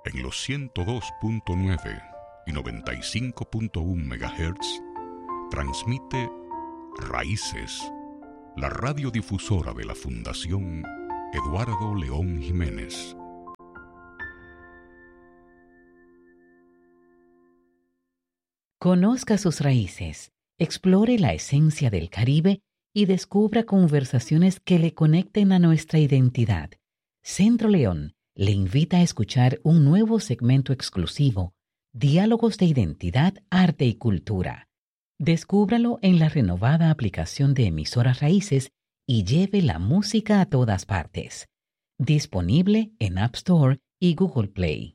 En los 102.9 y 95.1 MHz transmite Raíces, la radiodifusora de la Fundación Eduardo León Jiménez. Conozca sus raíces, explore la esencia del Caribe y descubra conversaciones que le conecten a nuestra identidad. Centro León le invita a escuchar un nuevo segmento exclusivo, Diálogos de Identidad, Arte y Cultura. Descúbralo en la renovada aplicación de Emisoras Raíces y lleve la música a todas partes. Disponible en App Store y Google Play.